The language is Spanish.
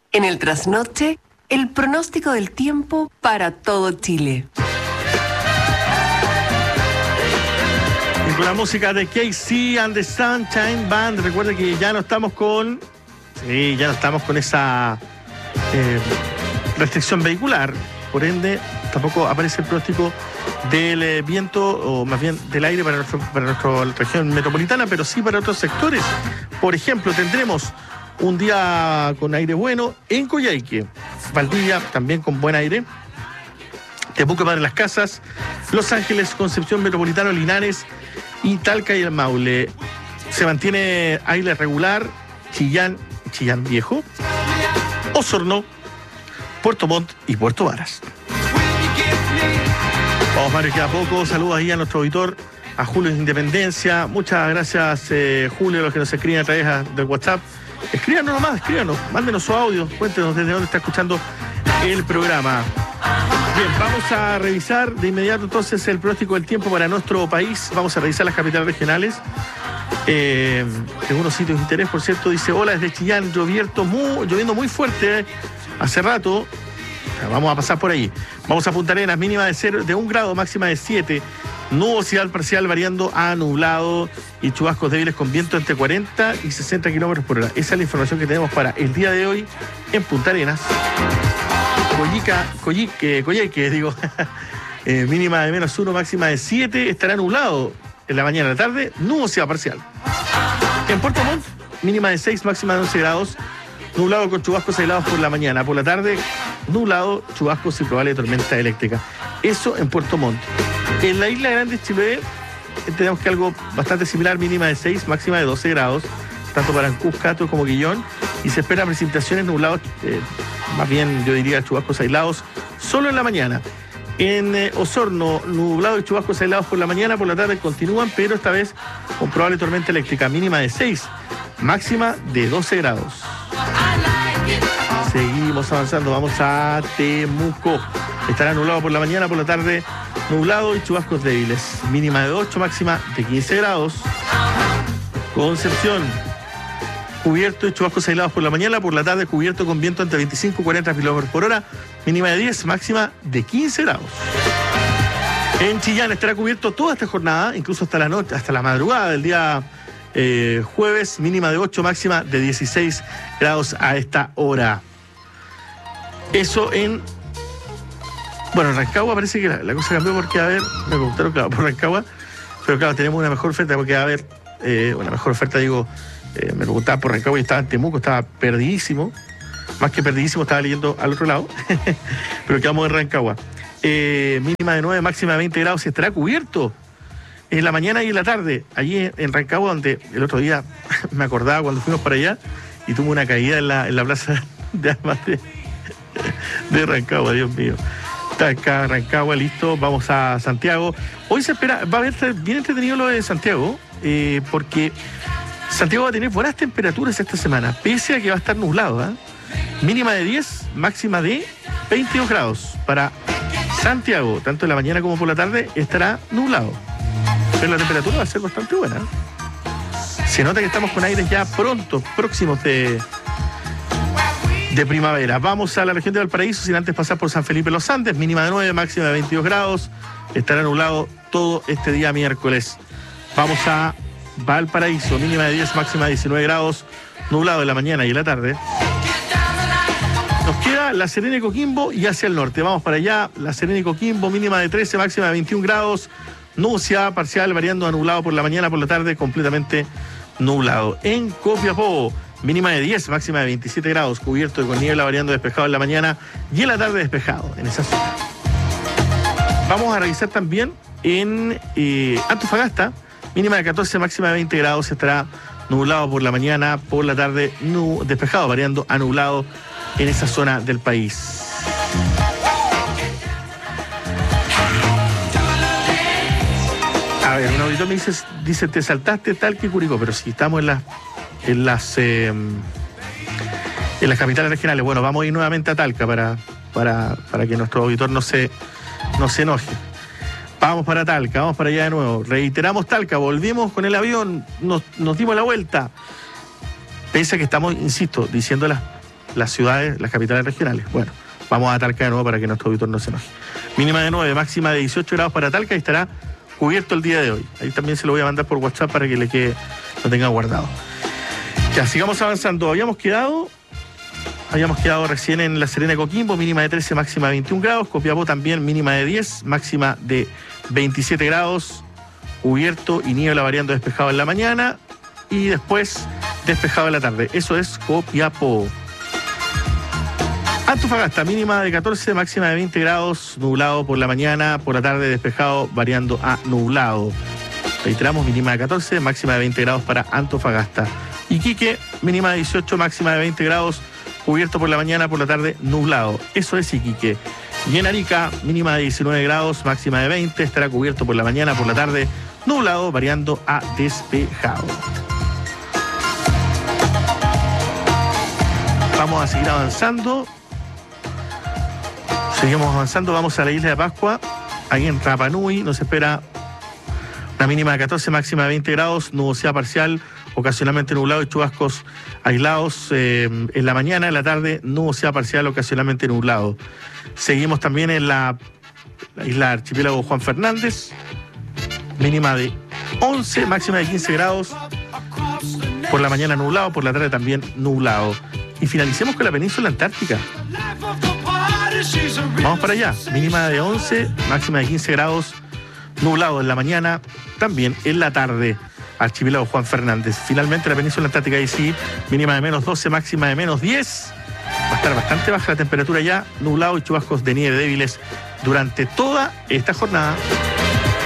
En el trasnoche, el pronóstico del tiempo para todo Chile. Y con la música de KC and the Sunshine Band, recuerda que ya no estamos con esa restricción vehicular, por ende tampoco aparece el pronóstico del viento, o más bien del aire para nuestra región metropolitana, pero sí para otros sectores. Por ejemplo, tendremos un día con aire bueno en Coyhaique, Valdivia también con buen aire, Temuco, Padre Las Casas, Los Ángeles, Concepción Metropolitano, Linares y Talca y el Maule. Se mantiene aire regular, Chillán Viejo, Osorno, Puerto Montt y Puerto Varas. Vamos, Mario, queda poco. Saludos ahí a nuestro auditor, a Julio de Independencia. Muchas gracias, Julio, a los que nos escriben a través del WhatsApp. Escríbanos nomás, escríbanos, mándenos su audio, cuéntenos desde dónde está escuchando el programa. Bien, vamos a revisar de inmediato entonces el pronóstico del tiempo para nuestro país. Vamos a revisar las capitales regionales. En unos sitios de interés, por cierto, dice: hola desde Chillán, lloviendo muy fuerte hace rato. Vamos a pasar por ahí. Vamos a Punta Arenas, mínima de 1 grado, máxima de 7. Nubosidad parcial variando a nublado y chubascos débiles con viento entre 40 y 60 kilómetros por hora. Esa es la información que tenemos para el día de hoy en Punta Arenas. Coyhaique, digo. Mínima de -1, máxima de 7. Estará nublado en la mañana, en la tarde, nubosidad parcial. En Puerto Montt, mínima de 6, máxima de 11 grados. Nublado con chubascos aislados por la mañana. Por la tarde, nublado, chubascos y probable tormenta eléctrica. Eso en Puerto Montt. En la isla Grande, Chiloé, tenemos que algo bastante similar, mínima de 6, máxima de 12 grados, tanto para Ancud, Cato como Quillón, y se esperan precipitaciones nublados, más bien yo diría chubascos aislados, solo en la mañana. En Osorno, nublado y chubascos aislados por la mañana, por la tarde continúan, pero esta vez con probable tormenta eléctrica, mínima de 6, máxima de 12 grados. Seguimos avanzando, vamos a Temuco. Estará nublado por la mañana, por la tarde nublado y chubascos débiles. Mínima de 8, máxima de 15 grados. Concepción, cubierto y chubascos aislados por la mañana, por la tarde cubierto con viento entre 25 y 40 kilómetros por hora. Mínima de 10, máxima de 15 grados. En Chillán estará cubierto toda esta jornada, incluso hasta la noche, hasta la madrugada del día jueves, mínima de 8, máxima de 16 grados a esta hora. Eso en... Bueno, en Rancagua parece que la cosa cambió porque, a ver, me preguntaron, claro, por Rancagua, pero claro, tenemos una mejor oferta porque, a ver, una mejor oferta, digo, me preguntaba por Rancagua y estaba en Temuco, estaba perdidísimo, más que perdidísimo, estaba leyendo al otro lado, pero quedamos en Rancagua. Mínima de 9, máxima de 20 grados, y estará cubierto en la mañana y en la tarde, allí en Rancagua, donde el otro día me acordaba cuando fuimos para allá y tuve una caída en la plaza de armas de Rancagua, Dios mío. Está acá Rancagua, listo, vamos a Santiago. Hoy se espera, va a haber bien entretenido lo de Santiago, porque Santiago va a tener buenas temperaturas esta semana, pese a que va a estar nublado, ¿eh? Mínima de 10, máxima de 22 grados. Para Santiago, tanto en la mañana como por la tarde, estará nublado. Pero la temperatura va a ser bastante buena. Se nota que estamos con aires ya próximos de primavera. Vamos a la región de Valparaíso sin antes pasar por San Felipe Los Andes, mínima de 9, máxima de 22 grados. Estará nublado todo este día miércoles. Vamos a Valparaíso, mínima de 10, máxima de 19 grados, nublado en la mañana y en la tarde. Nos queda La Serena y Coquimbo y hacia el norte. Vamos para allá, La Serena y Coquimbo, mínima de 13, máxima de 21 grados, nubosidad parcial variando a nublado por la mañana, por la tarde completamente nublado. En Copiapó, mínima de 10, máxima de 27 grados, cubierto y con niebla variando despejado en la mañana y en la tarde despejado en esa zona. Vamos a revisar también en Antofagasta, mínima de 14, máxima de 20 grados, estará nublado por la mañana, por la tarde despejado variando a nublado en esa zona del país. A ver, un auditor me dice, te saltaste Talca y Curicó, pero si estamos en las capitales regionales. Bueno, vamos a ir nuevamente a Talca para que nuestro auditor no se enoje. Vamos para Talca, vamos para allá de nuevo. Reiteramos Talca, volvimos con el avión, nos dimos la vuelta. Pese a que estamos, insisto, diciendo las ciudades, las capitales regionales. Bueno, vamos a Talca de nuevo para que nuestro auditor no se enoje. Mínima de 9, máxima de 18 grados para Talca y estará cubierto el día de hoy. Ahí también se lo voy a mandar por WhatsApp para que le quede, lo tenga guardado. Ya, sigamos avanzando. Habíamos quedado recién en La Serena y Coquimbo, mínima de 13, máxima de 21 grados. Copiapó también, mínima de 10, máxima de 27 grados. Cubierto y niebla variando despejado en la mañana y después despejado en la tarde. Eso es Copiapó. Antofagasta, mínima de 14, máxima de 20 grados, nublado por la mañana, por la tarde despejado, variando a nublado. Reiteramos, mínima de 14, máxima de 20 grados para Antofagasta. Iquique, mínima de 18, máxima de 20 grados, cubierto por la mañana, por la tarde nublado. Eso es Iquique. Y en Arica, mínima de 19 grados, máxima de 20, estará cubierto por la mañana, por la tarde nublado, variando a despejado. Vamos a seguir avanzando. Seguimos avanzando, vamos a la isla de Pascua. Ahí en Rapa Nui nos espera una mínima de 14, máxima de 20 grados, nubosidad parcial, ocasionalmente nublado y chubascos aislados en la mañana, en la tarde, nubosidad parcial, ocasionalmente nublado. Seguimos también en la isla archipiélago Juan Fernández, mínima de 11, máxima de 15 grados, por la mañana nublado, por la tarde también nublado. Y finalicemos con la península antártica. Vamos para allá, mínima de 11, máxima de 15 grados, nublado en la mañana, también en la tarde, archipiélago Juan Fernández. Finalmente la península antártica, ahí sí, mínima de menos 12, máxima de menos 10. Va a estar bastante baja la temperatura ya, nublado y chubascos de nieve débiles durante toda esta jornada.